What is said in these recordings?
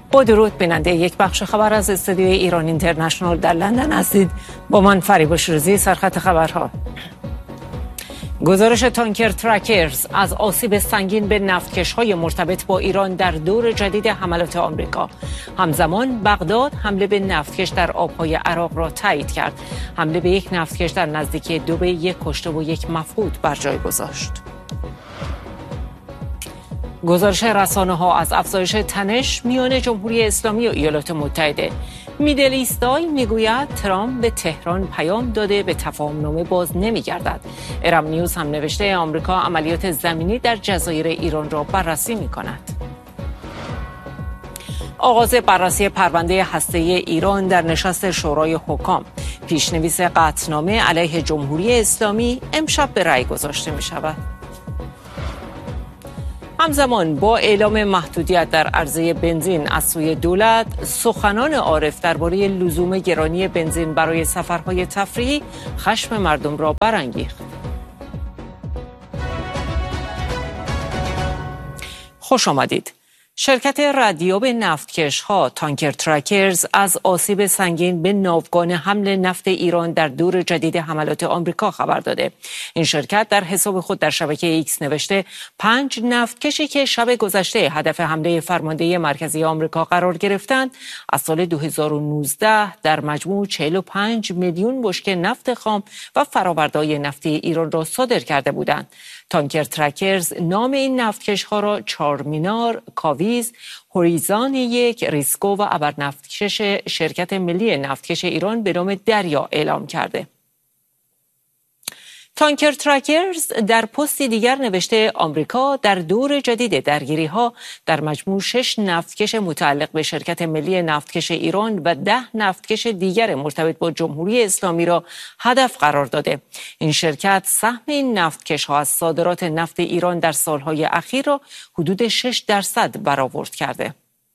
با درود بیننده یک بخش خبر از استودیوی ایران اینترنشنال در لندن هستید. با من فریبا شیرازی. سرخط خبرها: گزارش تانکر ترکرز از آسیب سنگین به نفتکش‌های مرتبط با ایران در دور جدید حملات آمریکا. همزمان بغداد حمله به نفتکش در آبهای عراق را تایید کرد. حمله به یک نفتکش در نزدیکی دوبه 1 کشته و 1 مفقود بر جای گذاشت. گزارش رسانه‌ها از افزایش تنش میان جمهوری اسلامی و ایالات متحده. میدل ایستای میگوید ترامپ به تهران پیام داده به تفاهم‌نامه باز نمیگردد. ارم نیوز هم نوشته آمریکا عملیات زمینی در جزایر ایران را بررسی میکند. آغاز بررسی پرونده هسته‌ای ایران در نشست شورای حکام. پیشنویس قطعنامه علیه جمهوری اسلامی امشب به رأی گذاشته می شود. همزمان با اعلام محدودیت در عرضه بنزین از سوی دولت، سخنان عارف درباره لزوم گرانی بنزین برای سفرهای تفریحی خشم مردم را برانگیخت. خوش آمدید. شرکت ردیاب نفتکش‌ها تانکر ترکرز از آسیب سنگین به ناوگان حمل نفت ایران در دور جدید حملات آمریکا خبر داده. این شرکت در حساب خود در شبکه ایکس نوشته 5 نفتکشی که شب گذشته هدف حمله فرمانده مرکزی آمریکا قرار گرفتند، از سال 2019 در مجموع 45 میلیون بشکه نفت خام و فرآورده‌های نفتی ایران را صادر کرده بودند. تانکر ترکرز نام این نفتکش‌ها را چارمینار، کاویز، هوریزان 1، ریسکو و ابرنفتکش شرکت ملی نفتکش ایران به نام دریا اعلام کرده. تانکر ترکرز در پستی دیگر نوشته آمریکا در دور جدید درگیری‌ها در مجموع 6 نفتکش متعلق به شرکت ملی نفتکش ایران و 10 نفتکش دیگر مرتبط با جمهوری اسلامی را هدف قرار داده. این شرکت سهم این نفتکش‌ها از صادرات نفت ایران در سالهای اخیر را حدود 6% برآورد کرده.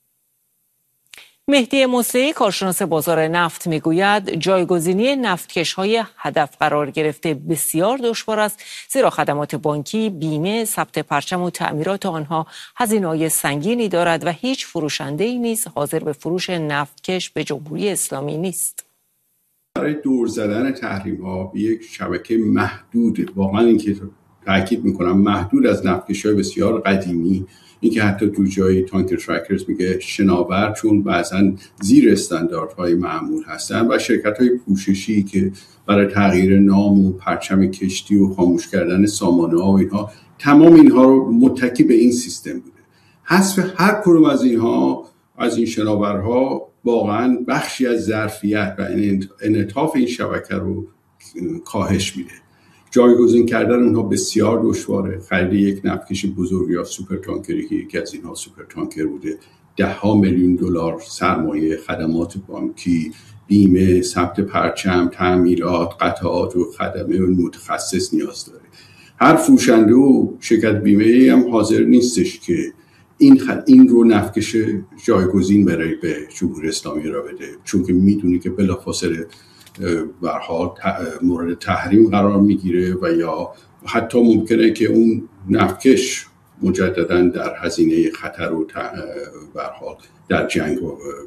مهدی مصلحی کارشناس بازار نفت میگوید جایگزینی نفتکش‌های هدف قرار گرفته بسیار دشوار است، زیرا خدمات بانکی، بیمه، ثبت پرچم و تعمیرات آنها هزینه‌های سنگینی دارد و هیچ فروشنده‌ای نیز حاضر به فروش نفتکش به جمهوری اسلامی نیست. برای دور زدن تحریم‌ها به یک شبکه محدود، واقعا این که تاکید می‌کنم محدود از نفتکش‌های بسیار قدیمی، این که حتی تو جای تانکر ترکرز میگه شناور، چون بعضا زیر استانداردهای معمول هستن، و شرکت‌های پوششی که برای تغییر نام و پرچم کشتی و خاموش کردن سامانه‌ها و اینها، تمام اینها رو متکی به این سیستم بوده. حذف هر کدوم از اینها، از این شناورها، واقعا بخشی از ظرفیت و انعطاف این شبکه رو کاهش میده. جایگزین کردن اونها بسیار دشواره. خرید یک نفتکش بزرگ یا سوپر تانکری که یکی از اینها سوپر تانکر بوده، $10 میلیون سرمایه، خدمات بانکی، بیمه، ثبت پرچم، تعمیرات، قطعات و خدمه متخصص نیاز داره. هر فروشنده و شرکت بیمه هم حاضر نیستش که این رو نفتکش جایگزین برای به جمهوری اسلامی را بده، چون که میدونی که بلافاصله به هر حال مورد تحریم قرار میگیره و یا حتی ممکنه که اون نفتکش مجددا در هزینه خطر و به هر حال در جنگ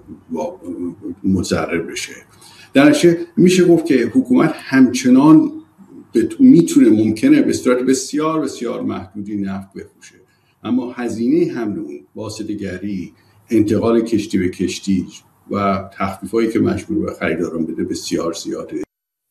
مضرر بشه. در نتیجه میشه گفت که حکومت همچنان ممکنه به صورت بسیار بسیار محدودی نفت بفروشه، اما هزینه حمل اون، واسطه‌گری، انتقال کشتی به کشتی و تخفیفایی که مجبور به خریداران بده بسیار زیاده.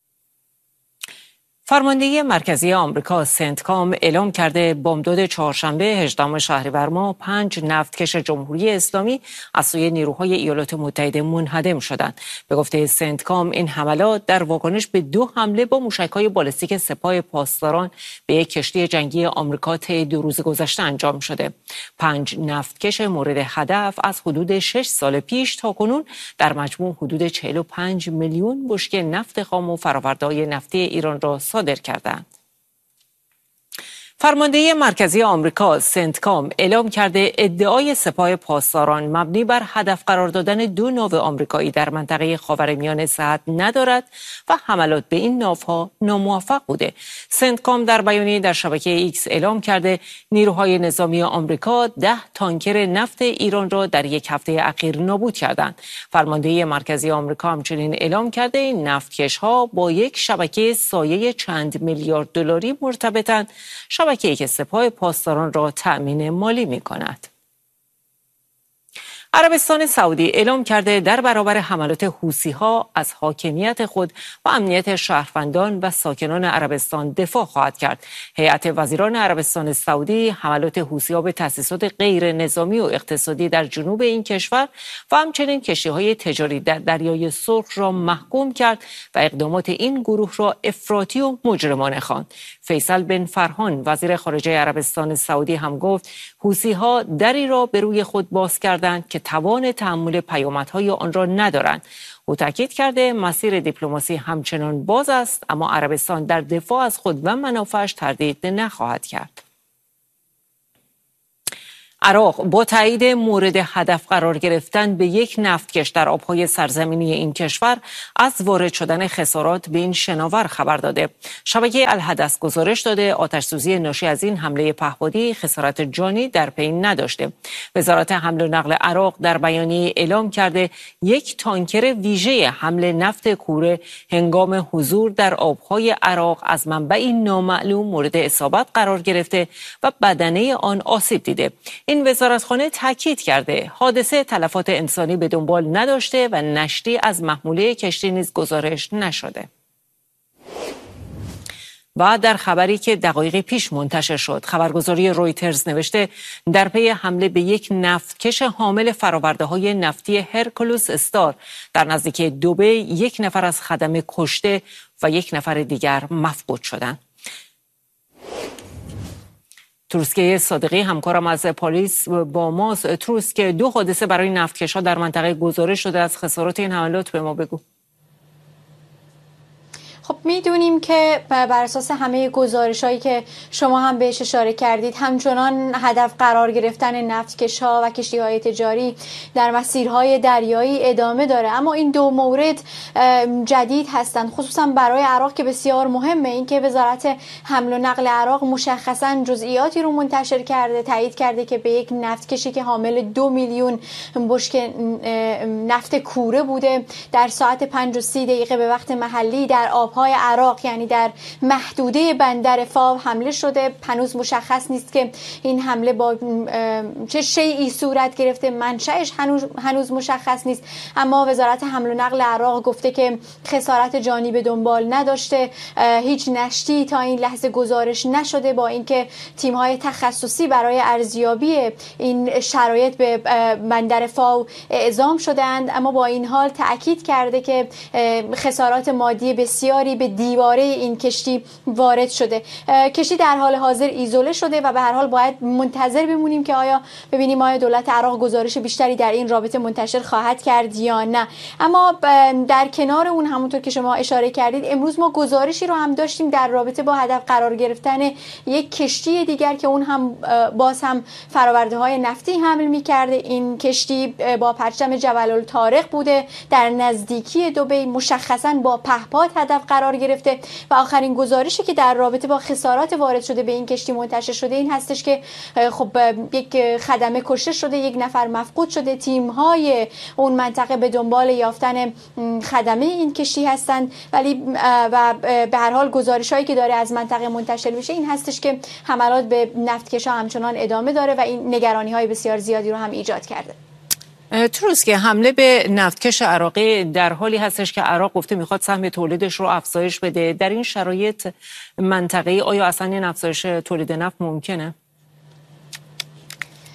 فرمانده مرکزی آمریکا سنتکام اعلام کرده بامداد چهارشنبه 18 شهریور ماه 5 نفتکش جمهوری اسلامی از سوی نیروهای ایالات متحده منهدم شدند. به گفته سنتکام این حملات در واکنش به 2 حمله با موشک‌های بالستیک سپاه پاسداران به یک کشتی جنگی آمریکا طی 2 روز گذشته انجام شده. 5 نفتکش مورد هدف از حدود 6 سال پیش تا کنون در مجموع حدود 45 میلیون بشکه نفت خام و فرآورده‌های نفتی ایران را صادر کردند. فرمانده مرکزی آمریکا سنتکام اعلام کرده ادعای سپاه پاسداران مبنی بر هدف قرار دادن 2 ناو آمریکایی در منطقه خاورمیانه صحت ندارد و حملات به این ناوها ناموفق بوده. سنتکام در بیانیه در شبکه ایکس اعلام کرده نیروهای نظامی آمریکا 10 تانکر نفت ایران را در یک هفته اخیر نابود کردند. فرمانده مرکزی آمریکا همچنین اعلام کرده این نفتکش‌ها با یک شبکه سایه چند میلیارد دلاری مرتبطند، شبکه‌ای که سپاه پاسداران را تأمین مالی می‌کند. عربستان سعودی اعلام کرده در برابر حملات حوثی‌ها از حاکمیت خود و امنیت شهروندان و ساکنان عربستان دفاع خواهد کرد. هیئت وزیران عربستان سعودی حملات حوثی‌ها به تأسیسات غیر نظامی و اقتصادی در جنوب این کشور و همچنین کشتی‌های تجاری در دریای سرخ را محکوم کرد و اقدامات این گروه را افراطی و مجرمانه خواند. فیصل بن فرحان وزیر خارجه عربستان سعودی هم گفت حوثی‌ها دری را به روی خود باز کردند که توان تحمل پیامدهای آن را ندارند. او تاکید کرده مسیر دیپلماسی همچنان باز است، اما عربستان در دفاع از خود و منافعش تردید نخواهد کرد. عراق با تایید مورد هدف قرار گرفتن به یک نفتکش در آبهای سرزمینی این کشور از وارد شدن خسارات به این شناور خبر داده. شبکه الحدث گزارش داده آتش‌سوزی ناشی از این حمله پهپادی خسارت جانی در پی نداشته. وزارت حمل و نقل عراق در بیانیه اعلام کرده یک تانکر ویژه حمل نفت کوره هنگام حضور در آبهای عراق از منبعی نامعلوم مورد اصابت قرار گرفته و بدنه آن آسیب دیده. این وزارتخانه تاکید کرده حادثه تلفات انسانی به دنبال نداشته و نشتی از محموله کشتی نیز گزارش نشده. و در خبری که دقایقی پیش منتشر شد، خبرگزاری رویترز نوشته در پی حمله به یک نفتکش حامل فرآورده‌های نفتی هرکولوس استار در نزدیکی دبی 1 نفر از خدمه کشته و 1 نفر دیگر مفقود شدند. تروسکه صادقی همکارم از پلیس با ماست. تروسک، 2 حادثه برای نفتکش‌ها در منطقه گزارش شده از خسارات این حملات، به ما بگو. خب میدونیم که بر اساس همه گزارش‌هایی که شما هم بهش اشاره کردید همچنان هدف قرار گرفتن نفتکش‌ها و کشتی‌های تجاری در مسیرهای دریایی ادامه داره، اما این 2 مورد جدید هستند، خصوصا برای عراق که بسیار مهمه. این که وزارت حمل و نقل عراق مشخصا جزئیاتی رو منتشر کرده، تایید کرده که به یک نفتکشی که حامل 2 میلیون بشکه نفت کوره بوده در ساعت 5:30 به وقت محلی در آبهای عراق، یعنی در محدوده بندر فاو حمله شده. هنوز مشخص نیست که این حمله با چه شیئی صورت گرفته، منشأش هنوز مشخص نیست، اما وزارت حمل و نقل عراق گفته که خسارت جانی به دنبال نداشته، هیچ نشتی تا این لحظه گزارش نشده، با اینکه تیم‌های تخصصی برای ارزیابی این شرایط به بندر فاو اعزام شدند، اما با این حال تأکید کرده که خسارات مادی بسیاری به دیواره این کشتی وارد شده. کشتی در حال حاضر ایزوله شده و به هر حال باید منتظر بمونیم که ببینیم آیا دولت عراق گزارش بیشتری در این رابطه منتشر خواهد کرد یا نه. اما در کنار اون، همونطور که شما اشاره کردید، امروز ما گزارشی رو هم داشتیم در رابطه با هدف قرار گرفتن یک کشتی دیگر که اون هم باز هم فرآورده‌های نفتی حمل می‌کرده. این کشتی با پرچم جبل الطارق بوده، در نزدیکی دبی، مشخصاً با پهپاد هدف قرار گرفته و آخرین گزارشی که در رابطه با خسارات وارد شده به این کشتی منتشر شده این هستش که خب یک خدمه کشته شده، 1 نفر مفقود شده. تیم‌های اون منطقه به دنبال یافتن خدمه این کشتی هستند، ولی و به هر حال گزارش‌هایی که داره از منطقه منتشر میشه این هستش که حملات به نفتکش‌ها همچنان ادامه داره و این نگرانی‌های بسیار زیادی رو هم ایجاد کرده. تروسک، حمله به نفتکش عراقی در حالی هستش که عراق گفته میخواد سهم تولیدش رو افزایش بده. در این شرایط منطقه‌ای آیا اصلا این افزایش تولید نفت ممکنه؟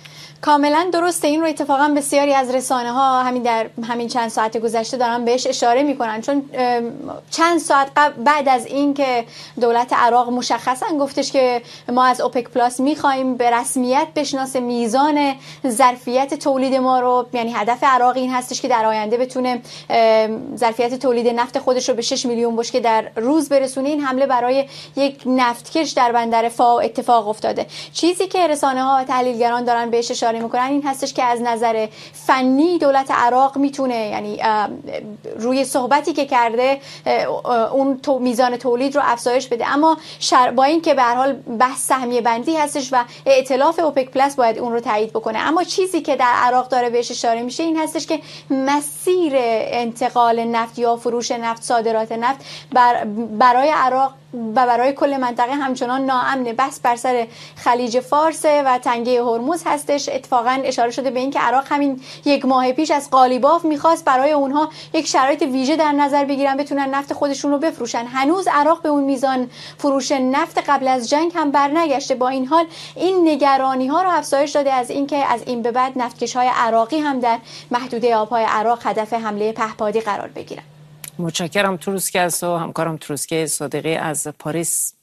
کاملا درسته. این رو اتفاقا بسیاری از رسانه ها همین در همین چند ساعت گذشته دارن بهش اشاره میکنن، چون چند ساعت بعد از این که دولت عراق مشخصا گفتش که ما از اوپک پلاس میخوایم به رسمیت بشناسه میزان ظرفیت تولید ما رو، یعنی هدف عراق این هستش که در آینده بتونه ظرفیت تولید نفت خودش رو به 6 میلیون بشکه در روز برسونه. این حمله برای یک نفتکش در بندر فاو اتفاق افتاده. چیزی که رسانه ها و تحلیلگران دارن بهش اشاره میکنن این هستش که از نظر فنی دولت عراق میتونه، یعنی روی صحبتی که کرده اون میزان تولید رو افزایش بده، اما با این که به هر حال بحث سهمیه بندی هستش و ائتلاف اوپک پلاس باید اون رو تایید بکنه. اما چیزی که در عراق داره بهش اشاره میشه این هستش که مسیر انتقال نفت یا فروش نفت، صادرات نفت برای عراق و برای کل منطقه همچنان ناامنه. بس بر سر خلیج فارس و تنگه هرمز هستش. اتفاقا اشاره شده به این که عراق همین یک ماه پیش از قالیباف میخواست برای اونها یک شرایط ویژه در نظر بگیرن بتونن نفت خودشون رو بفروشن. هنوز عراق به اون میزان فروش نفت قبل از جنگ هم برنگشته. با این حال این نگرانی ها رو افزایش داده از این که از این به بعد نفتکش های عراقی هم در محدوده آبهای عراق هدف حمله پهپادی قرار بگیرن. متشکرم تروسکه از و همکارم تروسکه صادقی از پاریس.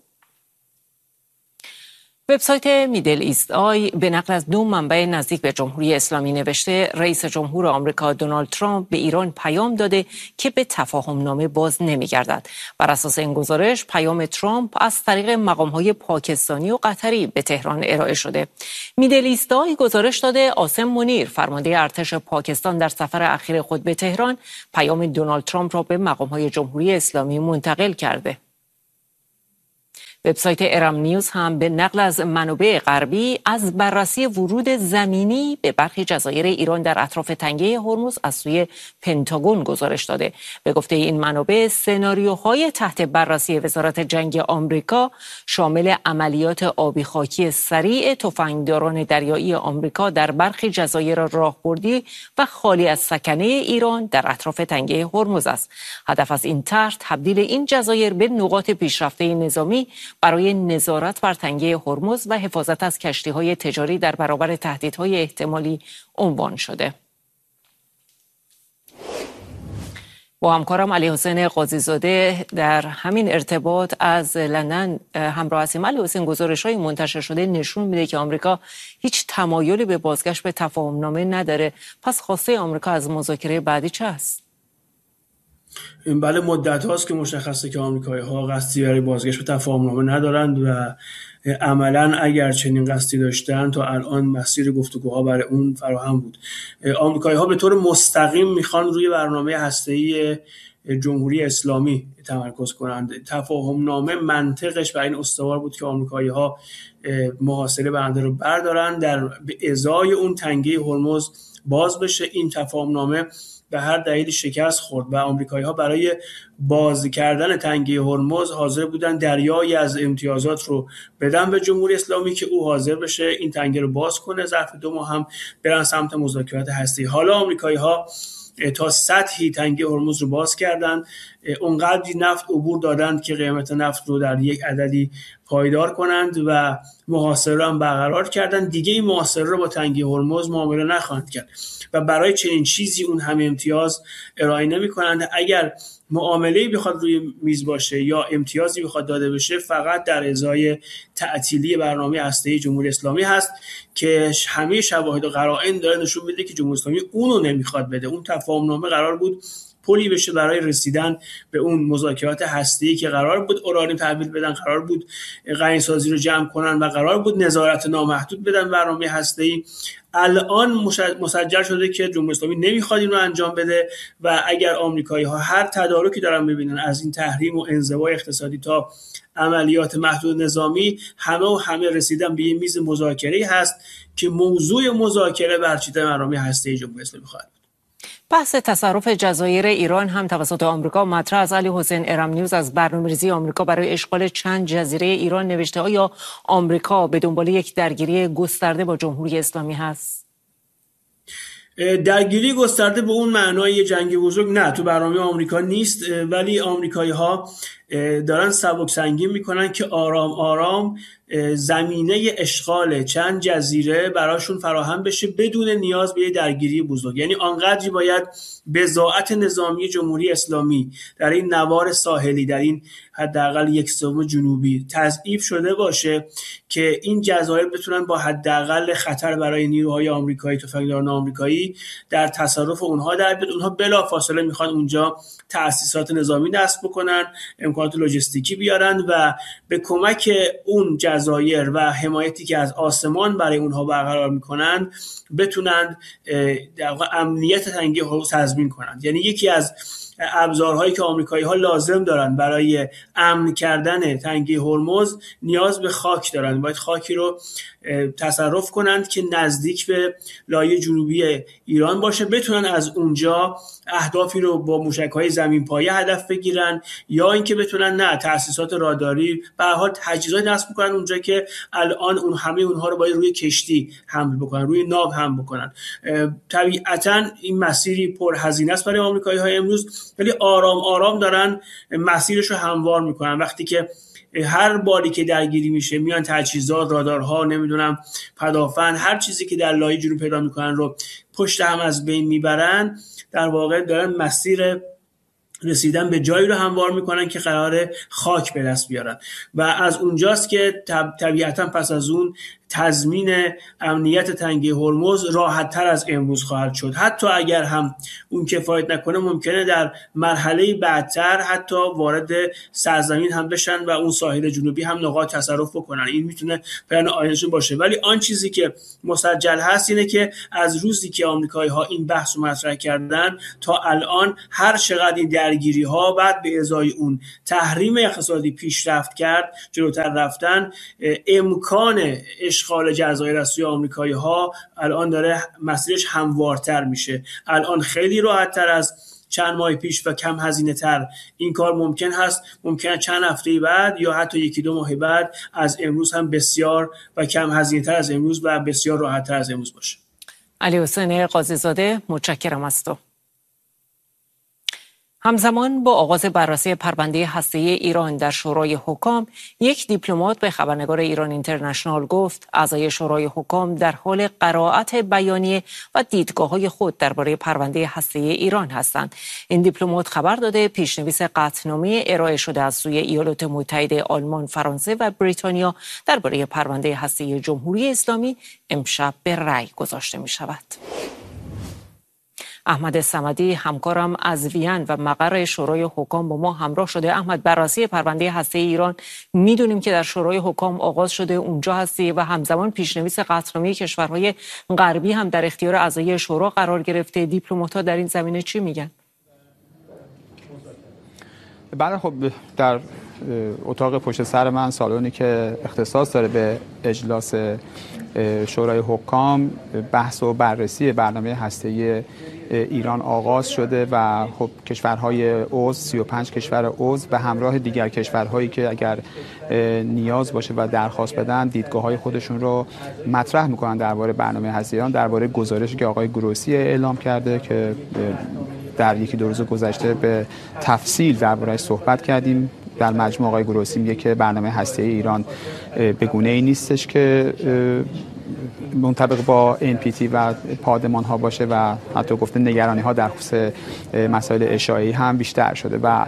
وبسایت میدل ایست آی به نقل از 2 منبع نزدیک به جمهوری اسلامی نوشته رئیس جمهور آمریکا دونالد ترامپ به ایران پیام داده که به تفاهم نامه باز نمی‌گردد. بر اساس این گزارش پیام ترامپ از طریق مقام‌های پاکستانی و قطری به تهران ارائه شده. میدل ایست آی گزارش داده عاصم منیر فرمانده ارتش پاکستان در سفر اخیر خود به تهران پیام دونالد ترامپ را به مقام‌های جمهوری اسلامی منتقل کرده. وبسایت ارم نیوز هم به نقل از منابع غربی از بررسی ورود زمینی به برخی جزایر ایران در اطراف تنگه هرمز از سوی پنتاگون گزارش داده. به گفته این منابع سناریوهای تحت بررسی وزارت جنگ آمریکا شامل عملیات آبی خاکی سریع تفنگداران دریایی آمریکا در برخی جزایر راهبردی و خالی از سکنه ایران در اطراف تنگه هرمز است. هدف از این طرح تبدیل این جزایر به نقاط پیشرفته نظامی برای نظارت بر تنگه هرمز و حفاظت از کشتی‌های تجاری در برابر تهدیدهای احتمالی عنوان شده. با همکارم علی حسین قاضی‌زاده در همین ارتباط از لندن همراه هستیم. علی حسین، گزارش‌های منتشر شده نشون میده که آمریکا هیچ تمایلی به بازگشت به تفاهم‌نامه نداره. پس خواسته آمریکا از مذاکره بعدی چه است؟ بله، مدت هاست که مشخصه که آمریکایی‌ها قصدی برای بازگشت به تفاهم‌نامه ندارند و عملاً اگر چنین قصدی داشتن تا الان مسیر گفتگوها برای اون فراهم بود. آمریکایی‌ها به طور مستقیم میخوان روی برنامه هسته‌ای جمهوری اسلامی تمرکز کنند. تفاهم‌نامه منطقش بر این استوار بود که آمریکایی‌ها محاصره بنده رو بردارن، در به ازای اون تنگه هرمز باز بشه. این تفاهم‌نامه به هر دلیلی شکست خورد و آمریکایی‌ها برای باز کردن تنگه هرمز حاضر بودن دریایی از امتیازات رو بدن به جمهوری اسلامی که او حاضر بشه این تنگه رو باز کنه، ظرف 2 ماه هم برن سمت مذاکرات هسته‌ای. حالا آمریکایی‌ها تا سطحی تنگه هرمز رو باز کردن، اونقدری نفت عبور دادند که قیمت نفت رو در یک عددی پایدار کنند و محاصره هم برقرار کردند. دیگه این محاصره رو با تنگه هرمز معامله نخواهند کرد و برای چنین چیزی اون همه امتیاز ارائه نمی‌کنند. اگر معامله‌ای بخواد روی میز باشه یا امتیازی بخواد داده بشه فقط در ازای تعطیلی برنامه هسته‌ای جمهوری اسلامی هست که همه شواهد و قرائن داره نشون میده که جمهوری اسلامی اونو نمیخواد بده. اون تفاهم‌نامه قرار بود پلی بشه برای رسیدن به اون مذاکرات هسته‌ای که قرار بود اورانیم تحویل بدن، قرار بود غنی‌سازی رو جمع کنن و قرار بود نظارت نامحدود بدن برنامه هسته‌ای. الان مسجل شده که جمهوری اسلامی نمیخواد این رو انجام بده و اگر آمریکایی‌ها هر تدارکی دارن ببینن از این تحریم و انزوای اقتصادی تا عملیات محدود نظامی، همه رسیدن به یه میز مذاکره‌ای هست که موضوع مذاکره برچیدن برنامه هسته‌ای جمهوری اسلامی خواهد. بحث تصرف جزایر ایران هم توسط آمریکا مطرح از علی حسین. ارم نیوز از برنامه‌ریزی آمریکا برای اشغال چند جزیره ایران نوشته آیا آمریکا به دنبال یک درگیری گسترده با جمهوری اسلامی هست؟ درگیری گسترده به اون معنای جنگ بزرگ نه، تو برنامه آمریکا نیست، ولی آمریکایی‌ها دارن سبک سنگین میکنن که آرام آرام زمینه اشغال چند جزیره براشون فراهم بشه بدون نیاز به درگیری بزرگ. یعنی آنقدری باید بضاعت نظامی جمهوری اسلامی در این نوار ساحلی، در این حداقل 1/3 جنوبی تضعیف شده باشه که این جزایر بتونن با حداقل خطر برای نیروهای آمریکایی، تفنگداران آمریکایی در تصرف اونها در بیاد. اونها بلافاصله میخوان اونجا تأسیسات نظامی نصب بکنن، امکانات لوجستیکی بیارن و به کمک اون جزایر و حمایتی که از آسمان برای اونها برقرار میکنن بتونن در واقع امنیت تنگه هرمز تضمین کنن. یعنی یکی از ابزارهایی که آمریکایی‌ها لازم دارن برای امن کردن تنگه هرمز نیاز به خاک دارن. باید خاکی رو تصرف کنند که نزدیک به لایه جنوبی ایران باشه، بتونن از اونجا اهدافی رو با موشک‌های زمین پایه هدف بگیرن، یا اینکه بتونن نه تأسیسات راداری به هر حال تجهیزات نصب کنن اونجا که الان اون همه اونها رو باید روی کشتی حمل بکنن، روی ناو حمل بکنن. طبیعتاً این مسیری پرهزینه است برای آمریکایی‌ها امروز، ولی آرام آرام دارن مسیرش رو هموار میکنن. وقتی که هر باری که درگیری میشه میان تجهیزات، رادارها، نمیدونم پدافند، هر چیزی که در لایه جنوب پیدا میکنن رو پشت هم از بین میبرن، در واقع دارن مسیر رسیدن به جایی رو هموار میکنن که قراره خاک به دست بیارن و از اونجاست که طبیعتا پس از اون تضمین امنیت تنگه هرمز راحت تر از امروز خواهد شد. حتی اگر هم اون کفایت نکنه ممکنه در مرحله بعدتر حتی وارد سرزمین هم بشن و اون ساحل جنوبی هم نقاط تصرف بکنن. این میتونه پلن آیندهشون باشه، ولی آن چیزی که مسجل هست اینه که از روزی که آمریکایی‌ها این بحث رو مطرح کردن تا الان هر چقدر این درگیری‌ها بعد به ازای اون تحریم اقتصادی پیشرفت کرد، جلوتر رفتن، امکان اشغال جزایر از سوی آمریکایی‌ها الان داره مسیرش هموارتر میشه. الان خیلی راحت‌تر از چند ماه پیش و کم هزینه تر این کار ممکن هست. ممکنه چند هفته بعد یا حتی 1-2 ماه بعد از امروز هم بسیار و کم هزینه تر از امروز و بسیار راحت تر از امروز باشه. علی حسین قاضی زاده، متشکرم از تو. همزمان با آغاز بررسی پرونده هسته‌ای ایران در شورای حکام، یک دیپلمات به خبرنگار ایران اینترنشنال گفت اعضای شورای حکام در حال قرائت بیانیه و دیدگاه‌های خود درباره پرونده هسته‌ای ایران هستند. این دیپلمات خبر داده پیشنویس قطعنامه ارائه شده از سوی ایالات متحده، آلمان، فرانسه و بریتانیا درباره پرونده هسته‌ای جمهوری اسلامی امشب به رأی گذاشته می‌شود. احمد صمدی همکارم از وین و مقر شورای حکام با ما همراه شده. احمد، بررسی پرونده هسته‌ای ایران میدونیم که در شورای حکام آغاز شده، اونجا هستی و همزمان پیشنویس قطعنامه کشورهای غربی هم در اختیار اعضای شورا قرار گرفته. دیپلمات‌ها در این زمینه چی میگن؟ بله، خب در اتاق پشت سر من سالونی که اختصاص داره به اجلاس شورای حکام بحث و بررسی برنامه هسته‌ای ایران آغاز شده و خب کشورهای عضو 35 کشور عضو به همراه دیگر کشورهایی که اگر نیاز باشه و درخواست بدن دیدگاه‌های خودشون رو مطرح می‌کنن درباره برنامه هسته‌ای ایران، درباره گزارشی که آقای گروسی اعلام کرده که در 1-2 روز گذشته به تفصیل درباره‌اش صحبت کردیم. در مجموع آقای گروسی میگه که برنامه هسته‌ای ایران به گونه‌ای نیستش که منطبق با NPT و پادمان ها باشه و حتی گفته نگرانی ها در خصوص مسائل اشاعه‌ای هم بیشتر شده و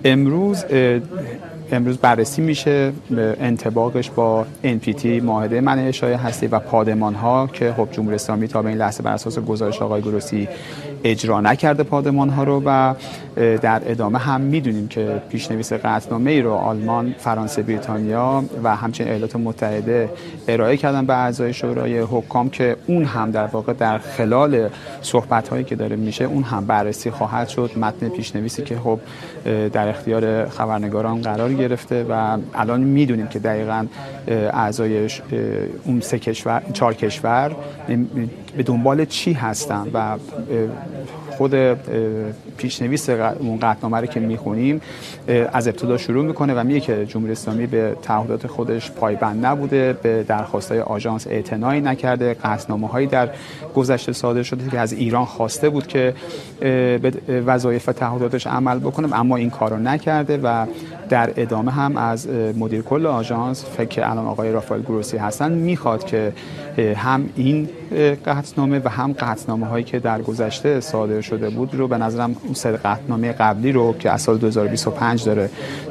امروز بررسی میشه انطباقش با NPT، معاهده منع اشاعه هستی و پادمان ها که خب جمهوری اسلامی تا به این لحظه بر اساس گزارش آقای گروسی اجرا نکرده پادمان ها رو و در ادامه هم میدونیم که پیشنویس قطعنامه ای رو آلمان، فرانسه، بریتانیا و همچنین ایالات متحده ارائه کردن به اعضای شورای حکام که اون هم در واقع در خلال صحبت هایی که داره میشه اون هم بررسی خواهد شد. متن پیشنویسی که خب در اختیار خبرنگاران قرار گرفته و الان میدونیم که دقیقاً اعضای اون 4 کشور به دنبال چی هستن و خود پیشنویس اون قطعنامه رو که میخونیم از ابتدا شروع میکنه و میگه که جمهوری اسلامی به تعهدات خودش پایبند نبوده، به درخواست‌های آژانس اعتنایی نکرده، قطعنامه‌هایی در گذشته صادر شده که از ایران خواسته بود که به وظایف و تعهداتش عمل بکنه، اما این کارو نکرده و در ادامه هم از مدیر کل آژانس، فکر که الان آقای رافائل گروسی هستن، میخواد که هم این قطعنامه و هم قطعنامه‌هایی که در گذشته صادر شده بود رو، به نظرم اون سه قطعنامه قبلی رو که از سال 2025 داره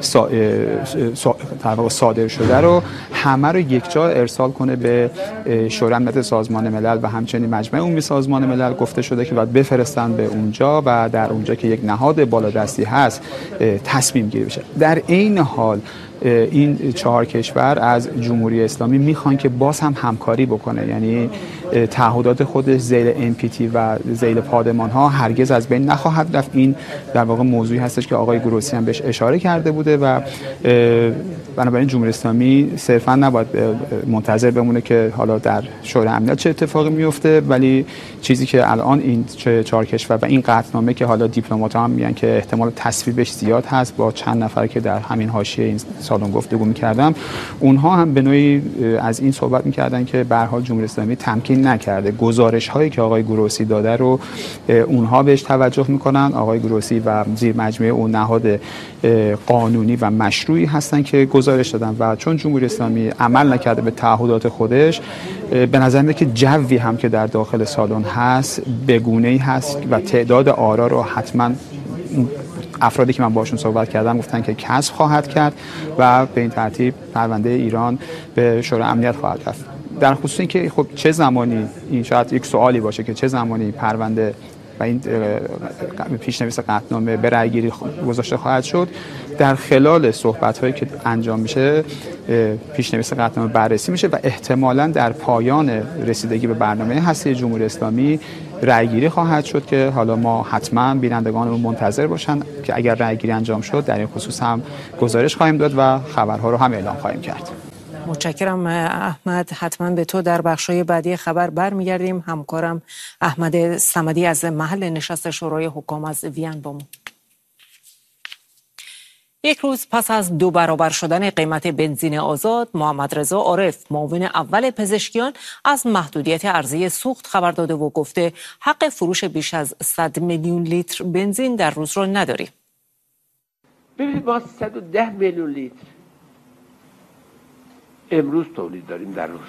صادر شده رو همه رو یک جا ارسال کنه به شورای امنیت سازمان ملل و همچنین مجمع عمومی سازمان ملل. گفته شده که باید بفرستن به اونجا و در اونجا که یک نهاد بالادستی هست تصمیم گیری بشه. در عین حال این 4 کشور از جمهوری اسلامی میخوان که باز هم همکاری بکنه، یعنی تعهدات خودش ذیل NPT و ذیل پادمان ها هرگز از بین نخواهد رفت. این در واقع موضوعی هستش که آقای گروسی هم بهش اشاره کرده بوده و بنابراین جمهوری اسلامی صرفا نباید منتظر بمونه که حالا در شورای امنیت چه اتفاقی میفته، ولی چیزی که الان این 4 کشور و این قطعنامه که حالا دیپلمات‌ها هم میگن که احتمال تصویبش زیاد هست، با چند نفر که در همین حاشیه این سالن گفتگو می‌کردم، اونها هم به نوعی از این صحبت می‌کردن که به هر حال جمهوری اسلامی تمکین نکرده. گزارش‌هایی که آقای گروسی داده رو اونها بهش توجه می‌کنن. آقای گروسی و زیر مجموعه اون نهاد قانونی و مشروعی هستن که گزارش دادن و چون جمهوری اسلامی عمل نکرده به تعهدات خودش، به نظر میاد که جوی هم که در داخل سالن هست بگونه‌ای هست و تعداد آرا رو حتما افرادی که من باشون صحبت کردم گفتن که کسب خواهد کرد و به این ترتیب پرونده ایران به شورای امنیت خواهد رفت. در خصوص اینکه خب چه زمانی، این شاید یک سوالی باشه که چه زمانی پرونده و این پیشنویس قطعنامه به رأی‌گیری گذاشته خواهد شد، در خلال صحبت‌هایی که انجام میشه پیشنویس قطعنامه بررسی میشه و احتمالاً در پایان رسیدگی به برنامه هسته جمهوری اسلامی رأی‌گیری خواهد شد که حالا ما حتما بینندگانمون منتظر باشن که اگر رأی‌گیری انجام شد در این خصوص هم گزارش خواهیم داد و خبرها رو هم اعلام خواهیم کرد. متشکرم احمد. حتما به تو در بخشای بعدی خبر برمیگردیم. همکارم احمد صمدی از محل نشست شورای حکام از وین با ما. یک روز پس از 2 برابر شدن قیمت بنزین آزاد، محمد رضا عارف، معاون اول پزشکیان، از محدودیت عرضه سوخت خبر داده و گفته حق فروش بیش از 100 میلیون لیتر بنزین در روز را نداریم. ببینید ما 110 میلیون لیتر امروز تولید داریم در روز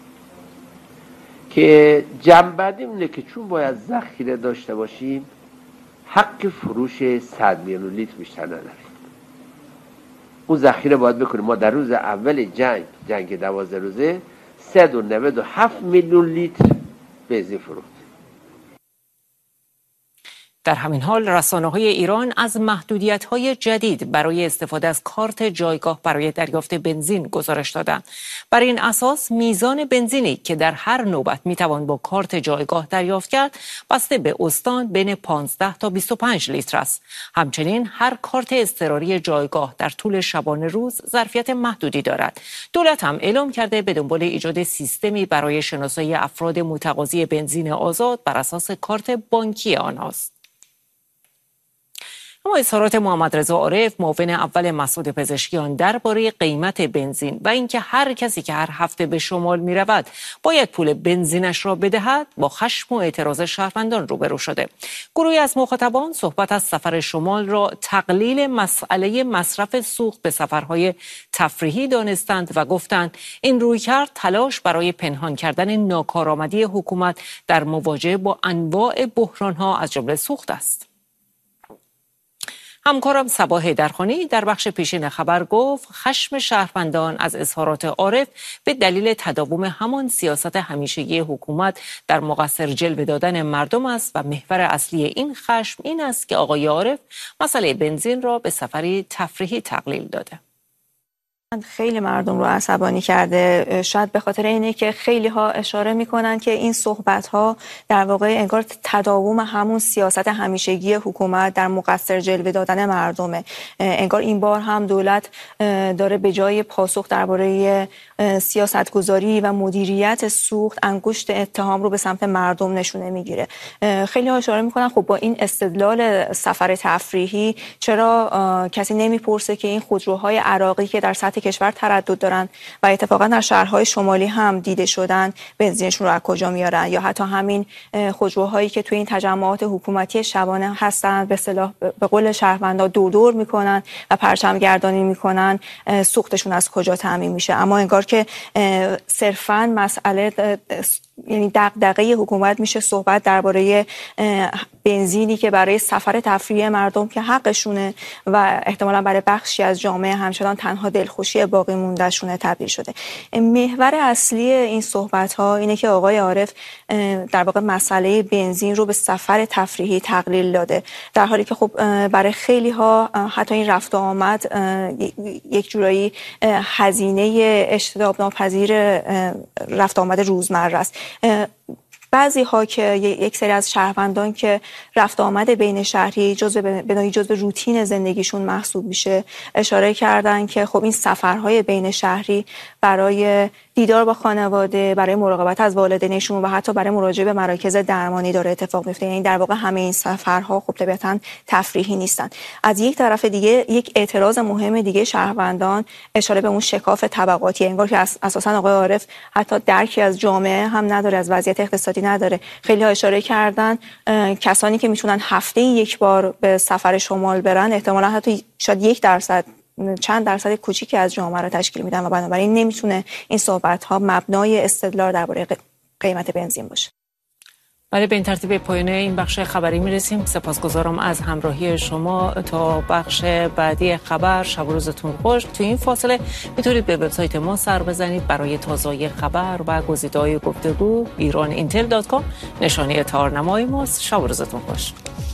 که جنبندی اینه که چون باید ذخیره داشته باشیم حق فروش 100 میلیون لیتر بیشتر نداریم. اون ذخیره باید بکنیم. ما در روز اول جنگ 12 روزه 197 میلیون لیتر بنزین فروختیم. در همین حال رسانه‌های ایران از محدودیت‌های جدید برای استفاده از کارت جایگاه برای دریافت بنزین گزارش دادند. بر این اساس میزان بنزینی که در هر نوبت میتوان با کارت جایگاه دریافت کرد بسته به استان بین 15 تا 25 لیتر است. همچنین هر کارت اضطراری جایگاه در طول شبانه روز ظرفیت محدودی دارد. دولت هم اعلام کرده به دنبال ایجاد سیستمی برای شناسایی افراد متقاضی بنزین آزاد بر اساس کارت بانکی آنهاست. اما اظهارات محمد رضا عارف، معاون اول مسعود پزشکیان، درباره قیمت بنزین و اینکه هر کسی که هر هفته به شمال می رود باید پول بنزینش را بدهد، با خشم و اعتراض شهروندان روبرو شده. گروهی از مخاطبان صحبت از سفر شمال را تقلیل مسئله مصرف سوخت به سفرهای تفریحی دانستند و گفتند این رویکرد تلاش برای پنهان کردن ناکارآمدی حکومت در مواجهه با انواع بحرانها از جمله سوخت است. همکارم صبا حیدرخانی در بخش پیشین خبر گفت خشم شهروندان از اظهارات عارف به دلیل تداوم همان سیاست همیشگی حکومت در مقصر جلوه دادن مردم است و محور اصلی این خشم این است که آقای عارف مسئله بنزین را به سفری تفریحی تقلیل داده. خیلی مردم رو عصبانی کرده. شاید به خاطر اینه که خیلی ها اشاره میکنن که این صحبت ها در واقع انگار تداوم همون سیاست همیشگی حکومت در مقصر جلوه دادن مردمه. انگار این بار هم دولت داره به جای پاسخ درباره سیاستگذاری و مدیریت سوخت انگشت اتهام رو به سمت مردم نشونه میگیره. خیلی ها اشاره میکنن خب با این استدلال سفر تفریحی چرا کسی نمیپرسه که این خودروهای عراقی که در سطح کشور تردد دارن و اتفاقا در شهرهای شمالی هم دیده شدن بنزینشون رو از کجا میارن، یا حتی همین خودروهایی که توی این تجمعات حکومتی شبانه هستن به اصطلاح به قول شهروندا دور میکنن و پرچم گردانی میکنن، سوختشون از کجا تامین میشه. اما انگار که صرفاً مسئله یعنی دغدغه حکومت میشه صحبت درباره بنزینی که برای سفر تفریحی مردم که حقشونه و احتمالاً برای بخشی از جامعه همچنان تنها دلخوشی باقی مونده شونه تبدیل شده. محور اصلی این صحبت ها اینه که آقای عارف در واقع مسئله بنزین رو به سفر تفریحی تقلیل داده، در حالی که خب برای خیلی ها حتی این رفت و آمد یک جورایی هزینه اجتناب ناپذیر رفت و آمد روزمره است. بعضی ها که یک سری از شهروندان که رفت آمد بین شهری جزو روتین زندگیشون محسوب میشه اشاره کردن که خب این سفرهای بین شهری برای دیدار با خانواده، برای مراقبت از والدینشون و حتی برای مراجعه به مراکز درمانی داره اتفاق میفته. یعنی در واقع همه این سفرها خب طبیعتاً تفریحی نیستن. از یک طرف دیگه یک اعتراض مهم دیگه شهروندان اشاره به اون شکاف طبقاتی، انگار که اساساً آقای عارف حتی درکی از جامعه هم نداره، از وضعیت اقتصادی نداره. خیلی ها اشاره کردن کسانی که میتونن هفته یک بار به سفر شمال برن احتمالاً حتی شاید 1% چند درصد کوچیکی از جامعه را تشکیل میدن و بنابراین نمیتونه این صحبت ها مبنای استدلال درباره قیمت بنزین باشه. بله، به این ترتیب پایان این بخش خبری میرسیم. سپاسگزارم از همراهی شما. تا بخش بعدی خبر شب و روزتون خوش. تو این فاصله میتونید به وبسایت ما سر بزنید برای تازه خبر و گزیده‌های گفتگو. iranIntel.com نشانی تارنمای ماست. شب و روزتون خوش.